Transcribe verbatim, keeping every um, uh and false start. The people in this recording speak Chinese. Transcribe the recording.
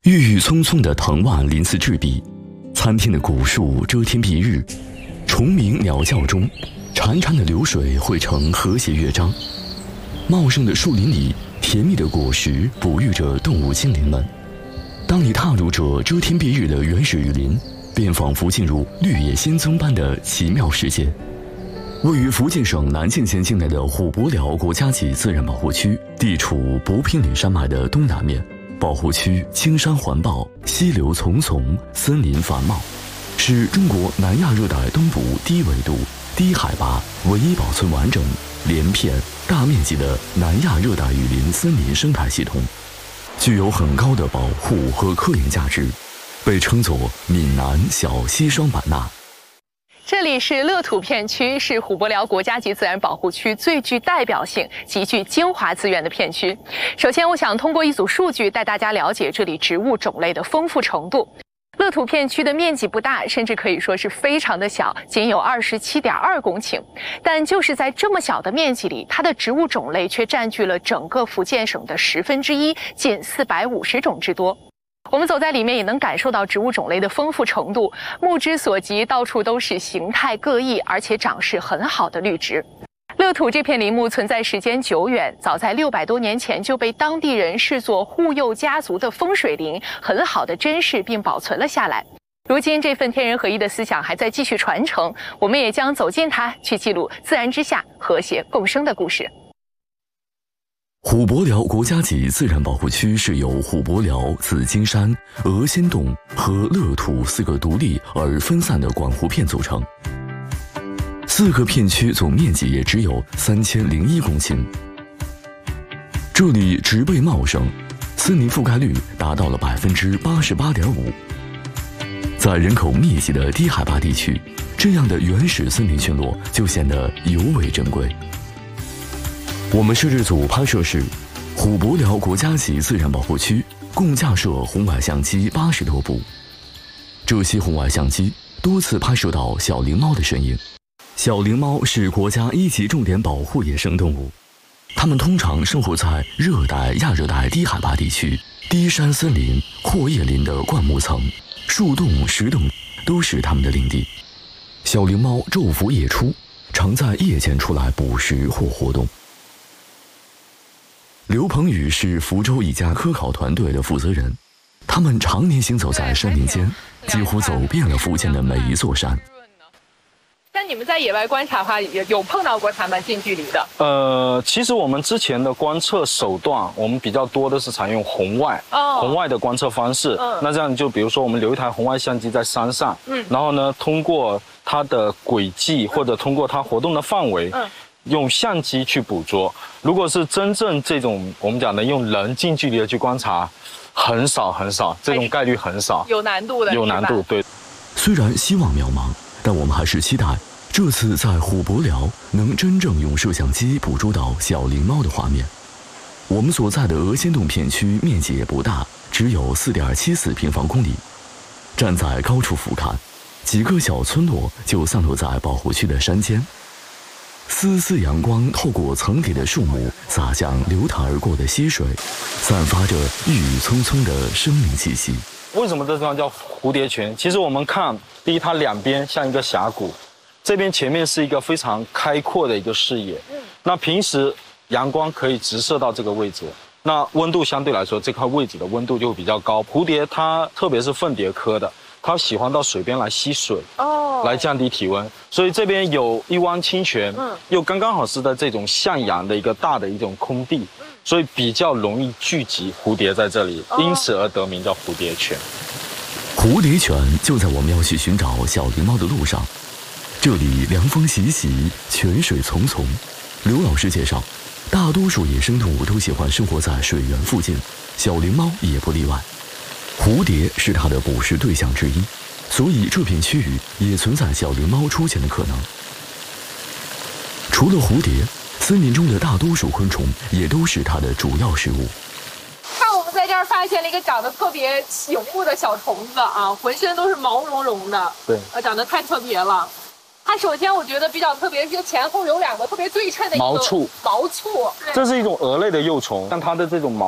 郁郁葱葱的藤蔓鳞次栉比，参天的古树遮天蔽日，虫鸣鸟叫中，潺潺的流水汇成和谐乐章。茂盛的树林里，甜蜜的果实哺育着动物精灵们。当你踏入这遮天蔽日的原始雨林，便仿佛进入绿野仙踪般的奇妙世界。位于福建省南泾县境内的虎伯寮国家级自然保护区，地处不平岭山脉的东南面。保护区青山环抱，溪流丛丛，森林繁茂，是中国南亚热带东部低纬度、低海拔唯一保存完整、连片、大面积的南亚热带雨林森林生态系统，具有很高的保护和科研价值，被称作闽南小西双版纳。 这里是乐土片区，是虎伯寮国家级自然保护区最具代表性、极具精华资源的片区。首先，我想通过一组数据带大家了解这里植物种类的丰富程度。乐土片区的面积不大，甚至可以说是非常的小，仅有二十七点二公顷。但就是在这么小的面积里，它的植物种类却占据了整个福建省的十分之一，近四百五十种之多。我们走在里面也能感受到植物种类的丰富程度，目之所及，到处都是形态各异而且长势很好的绿植。乐土这片林木存在时间久远，早在六百多年前就被当地人视作护佑家族的风水林，很好的珍视并保存了下来。如今这份天人合一的思想还在继续传承，我们也将走进它，去记录自然之下和谐共生的故事。 虎伯寮国家级自然保护区是由虎伯寮、紫金山、鹅仙洞和乐土四个独立而分散的管湖片组成。四个片区总面积也只有三千零一公顷。这里植被茂盛，森林覆盖率达到了百分之八十八点五。在人口密集的低海拔地区，这样的原始森林群落就显得尤为珍贵。我们摄制组拍摄时，虎伯寮国家级自然保护区共架设红外相机八十多部。这些红外相机多次拍摄到小灵猫的身影。小灵猫是国家一级重点保护野生动物，它们通常生活在热带、亚热带低海拔地区，低山森林、阔叶林的灌木层、树洞、石洞都是它们的领地。小灵猫昼伏夜出，常在夜间出来捕食或活动。刘鹏宇是福州一家科考团队的负责人，他们常年行走在山林间，几乎走遍了福建的每一座山。 但你们在野外观察的话，有有碰到过它们近距离的？ 呃，其实我们之前的观测手段，我们比较多的是采用红外，哦、红外的观测方式。嗯、那这样就比如说，我们留一台红外相机在山上，嗯，然后呢，通过它的轨迹或者通过它活动的范围，嗯。用相机去捕捉，如果是真正这种我们讲的用人近距离的去观察，很少很少，这种概率很少， 有难度的， 有难度。对， 虽然希望渺茫，但我们还是期待这次在虎伯寮能真正用摄像机捕捉到小灵猫的画面。我们所在的鹅仙洞片区面积也不大，只有四点七四平方公里。站在高处俯瞰，几个小村落就散落在保护区的山间。丝丝阳光透过层叠的树木洒向流淌而过的溪水，散发着郁郁葱葱的生命气息。 为什么这地方叫蝴蝶泉？其实我们看，第一，它两边像一个峡谷，这边前面是一个非常开阔的一个视野。嗯，那平时阳光可以直射到这个位置，那温度相对来说这块位置的温度就会比较高。蝴蝶它特别是凤蝶科的，它喜欢到水边来吸水，哦，来降低体温。所以这边有一湾清泉，嗯，又刚刚好是在这种向阳的一个大的一种空地，嗯，所以比较容易聚集蝴蝶在这里，哦，因此而得名叫蝴蝶泉。 蝴蝶泉就在我们要去寻找小灵猫的路上。这里凉风习习，泉水淙淙。刘老师介绍，大多数野生动物都喜欢生活在水源附近，小灵猫也不例外。蝴蝶是它的捕食对象之一，所以这片区域也存在小灵猫出现的可能。除了蝴蝶，森林中的大多数昆虫也都是它的主要食物。 看，我们在这儿发现了一个长得特别醒目的小虫子啊，浑身都是毛茸茸的， 对， 呃，长得太特别了。它首先我觉得比较特别，是前后有两个特别对称的一个毛簇， 毛簇， 这是一种蛾类的幼虫，像它的这种毛